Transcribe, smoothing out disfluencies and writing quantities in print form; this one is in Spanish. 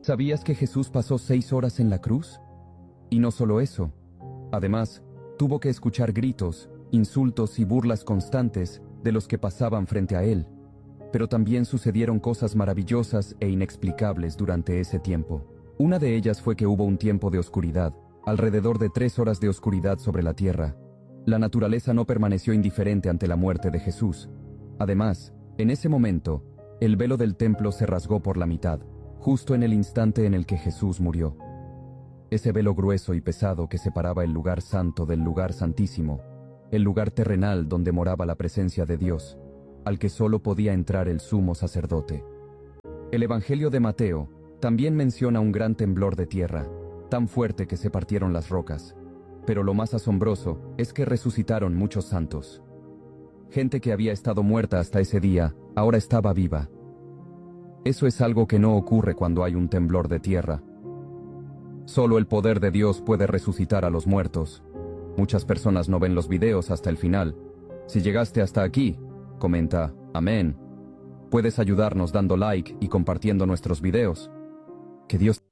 ¿Sabías que Jesús pasó 6 horas en la cruz? Y no solo eso. Además, tuvo que escuchar gritos, insultos y burlas constantes de los que pasaban frente a él. Pero también sucedieron cosas maravillosas e inexplicables durante ese tiempo. Una de ellas fue que hubo un tiempo de oscuridad, alrededor de 3 horas de oscuridad sobre la tierra. La naturaleza no permaneció indiferente ante la muerte de Jesús. Además, en ese momento, el velo del templo se rasgó por la mitad, justo en el instante en el que Jesús murió. Ese velo grueso y pesado que separaba el lugar santo del lugar santísimo, el lugar terrenal donde moraba la presencia de Dios, al que solo podía entrar el sumo sacerdote. El Evangelio de Mateo también menciona un gran temblor de tierra, tan fuerte que se partieron las rocas. Pero lo más asombroso es que resucitaron muchos santos. Gente que había estado muerta hasta ese día, ahora estaba viva. Eso es algo que no ocurre cuando hay un temblor de tierra. Solo el poder de Dios puede resucitar a los muertos. Muchas personas no ven los videos hasta el final. Si llegaste hasta aquí, comenta amén. Puedes ayudarnos dando like y compartiendo nuestros videos. Que Dios